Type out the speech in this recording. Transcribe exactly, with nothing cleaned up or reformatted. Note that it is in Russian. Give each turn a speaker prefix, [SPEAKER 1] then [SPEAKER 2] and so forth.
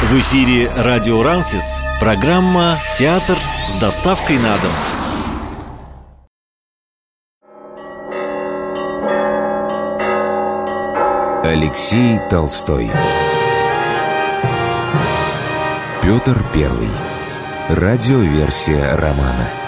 [SPEAKER 1] В эфире радио Рансис. Программа «Театр с доставкой на дом».
[SPEAKER 2] Алексей Толстой. Петр Первый. Радиоверсия романа.